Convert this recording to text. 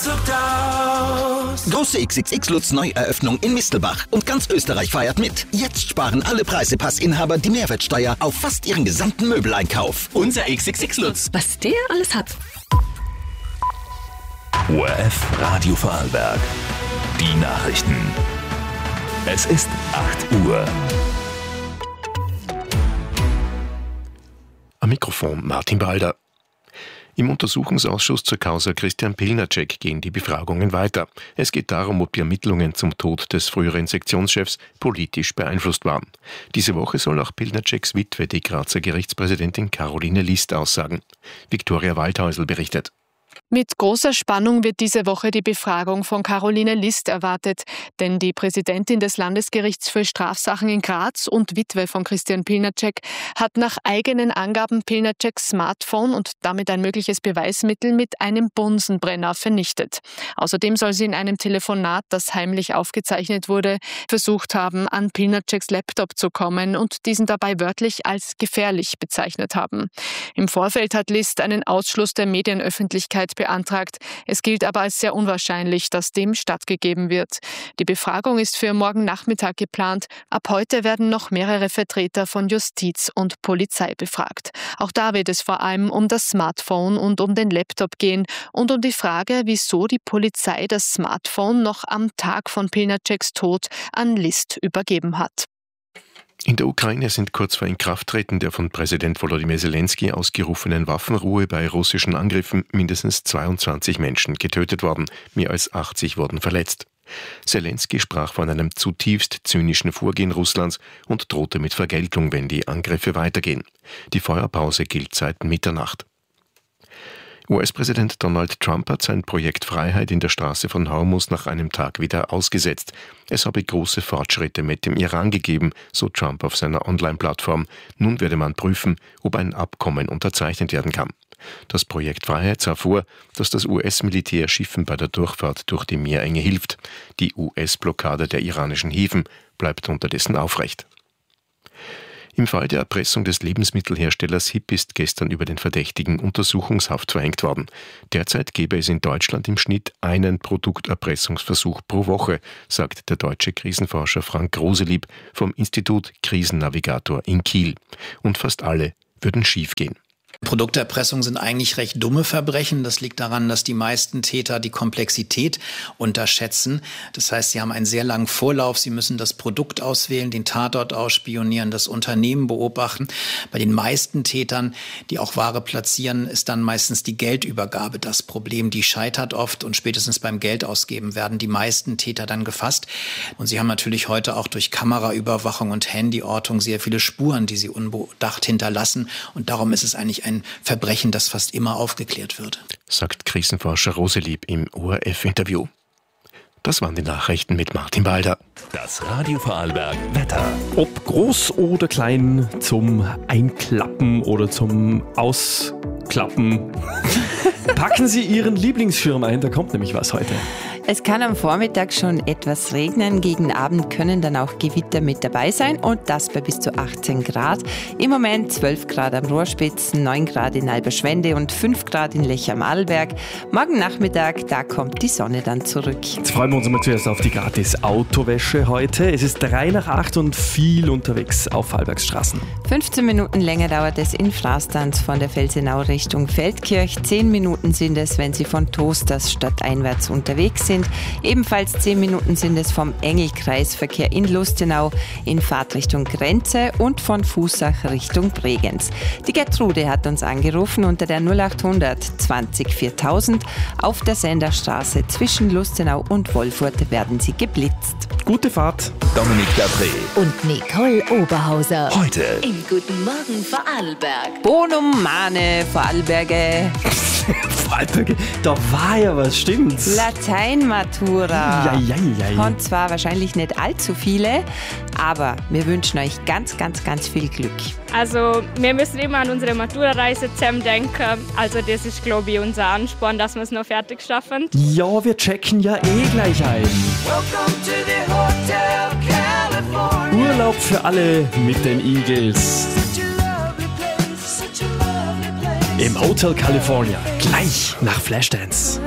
Große XXX-Lutz Neueröffnung in Mistelbach und ganz Österreich feiert mit. Jetzt sparen alle Preisepassinhaber die Mehrwertsteuer auf fast ihren gesamten Möbeleinkauf. Unser XXX-Lutz. Was der alles hat. ORF Radio Vorarlberg. Die Nachrichten. Es ist 8 Uhr. Am Mikrofon Martin Balder. Im Untersuchungsausschuss zur Causa Christian Pilnacek gehen die Befragungen weiter. Es geht darum, ob die Ermittlungen zum Tod des früheren Sektionschefs politisch beeinflusst waren. Diese Woche soll auch Pilnaceks Witwe, die Grazer Gerichtspräsidentin Caroline List, aussagen. Viktoria Waldhäusl berichtet. Mit großer Spannung wird diese Woche die Befragung von Caroline List erwartet, denn die Präsidentin des Landesgerichts für Strafsachen in Graz und Witwe von Christian Pilnacek hat nach eigenen Angaben Pilnaceks Smartphone und damit ein mögliches Beweismittel mit einem Bunsenbrenner vernichtet. Außerdem soll sie in einem Telefonat, das heimlich aufgezeichnet wurde, versucht haben, an Pilnaceks Laptop zu kommen und diesen dabei wörtlich als gefährlich bezeichnet haben. Im Vorfeld hat List einen Ausschluss der Medienöffentlichkeit beantragt. Es gilt aber als sehr unwahrscheinlich, dass dem stattgegeben wird. Die Befragung ist für morgen Nachmittag geplant. Ab heute werden noch mehrere Vertreter von Justiz und Polizei befragt. Auch da wird es vor allem um das Smartphone und um den Laptop gehen und um die Frage, wieso die Polizei das Smartphone noch am Tag von Pilnaceks Tod an List übergeben hat. In der Ukraine sind kurz vor Inkrafttreten der von Präsident Volodymyr Zelensky ausgerufenen Waffenruhe bei russischen Angriffen mindestens 22 Menschen getötet worden, mehr als 80 wurden verletzt. Zelensky sprach von einem zutiefst zynischen Vorgehen Russlands und drohte mit Vergeltung, wenn die Angriffe weitergehen. Die Feuerpause gilt seit Mitternacht. US-Präsident Donald Trump hat sein Projekt Freiheit in der Straße von Hormuz nach einem Tag wieder ausgesetzt. Es habe große Fortschritte mit dem Iran gegeben, so Trump auf seiner Online-Plattform. Nun werde man prüfen, ob ein Abkommen unterzeichnet werden kann. Das Projekt Freiheit sah vor, dass das US-Militär Schiffen bei der Durchfahrt durch die Meerenge hilft. Die US-Blockade der iranischen Häfen bleibt unterdessen aufrecht. Im Fall der Erpressung des Lebensmittelherstellers HIP ist gestern über den Verdächtigen Untersuchungshaft verhängt worden. Derzeit gebe es in Deutschland im Schnitt einen Produkterpressungsversuch pro Woche, sagt der deutsche Krisenforscher Frank Roselieb vom Institut Krisennavigator in Kiel. Und fast alle würden schiefgehen. Produkterpressung sind eigentlich recht dumme Verbrechen. Das liegt daran, dass die meisten Täter die Komplexität unterschätzen. Das heißt, sie haben einen sehr langen Vorlauf. Sie müssen das Produkt auswählen, den Tatort ausspionieren, das Unternehmen beobachten. Bei den meisten Tätern, die auch Ware platzieren, ist dann meistens die Geldübergabe das Problem. Die scheitert oft und spätestens beim Geldausgeben werden die meisten Täter dann gefasst. Und sie haben natürlich heute auch durch Kameraüberwachung und Handyortung sehr viele Spuren, die sie unbedacht hinterlassen. Und darum ist es eigentlich ein Verbrechen, das fast immer aufgeklärt wird, sagt Krisenforscher Roselieb im ORF-Interview. Das waren die Nachrichten mit Martin Balder. Das Radio Vorarlberg Wetter. Ob groß oder klein, zum Einklappen oder zum Ausklappen. Packen Sie Ihren Lieblingsschirm ein, da kommt nämlich was heute. Es kann am Vormittag schon etwas regnen, gegen Abend können dann auch Gewitter mit dabei sein und das bei bis zu 18 Grad. Im Moment 12 Grad am Rohrspitz, 9 Grad in Alberschwende und 5 Grad in Lech am Arlberg. Morgen Nachmittag, da kommt die Sonne dann zurück. Jetzt freuen wir uns mal zuerst auf die gratis Autowäsche heute. Es ist 3 nach 8 und viel unterwegs auf Vorarlbergstraßen. 15 Minuten länger dauert es in Frastanz von der Felsenau Richtung Feldkirch. 10 Minuten sind es, wenn Sie von Toasters stadteinwärts unterwegs sind. Ebenfalls 10 Minuten sind es vom Engelkreisverkehr in Lustenau in Fahrtrichtung Grenze und von Fußach Richtung Bregenz. Die Gertrude hat uns angerufen unter der 0800 20 4000. Auf der Senderstraße zwischen Lustenau und Wolfurt werden sie geblitzt. Gute Fahrt. Dominik Dapré Und Nicole Oberhauser. heute Im Guten Morgen Vorarlberg. Bonum Mane, Vorarlberge. Vorarlberg, da war ja was, stimmt's? Lateinmatura. Ja. Und zwar wahrscheinlich nicht allzu viele, aber wir wünschen euch ganz, ganz, ganz viel Glück. Also wir müssen immer an unsere Matura-Reise zusammen denken. Also das ist, glaube ich, unser Ansporn, dass wir es noch fertig schaffen. Ja, wir checken ja gleich ein. Urlaub für alle mit den Eagles. Im Hotel California, gleich nach Flashdance.